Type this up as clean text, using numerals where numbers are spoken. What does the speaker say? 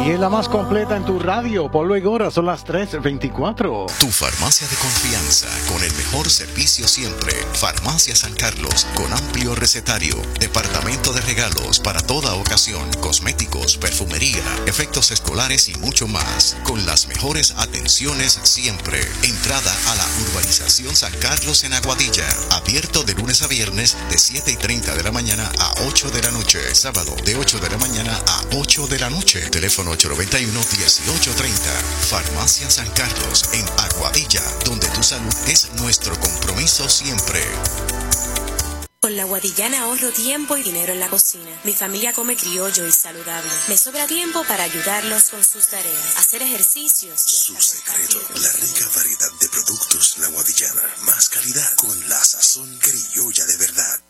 Y es la más completa en tu radio. Por luego ahora son las 3:24. Tu farmacia de confianza con el mejor servicio siempre. Farmacia San Carlos con amplio recetario. Departamento de regalos para toda ocasión. Cosméticos, perfumería, efectos escolares y mucho más. Con las mejores atenciones siempre. Entrada a la urbanización San Carlos en Aguadilla. Abierto de lunes a viernes de 7:30 de la mañana a 8 de la noche. Sábado de 8 de la mañana a 8 de la noche. Teléfono 891-1830. Farmacia San Carlos en Aguadilla, donde tu salud es nuestro compromiso siempre. Con la Guadillana ahorro tiempo y dinero en la cocina. Mi familia come criollo y saludable. Me sobra tiempo para ayudarlos con sus tareas, hacer ejercicios. Su secreto, la rica variedad de productos La Guadillana. Más calidad con la sazón criolla de verdad.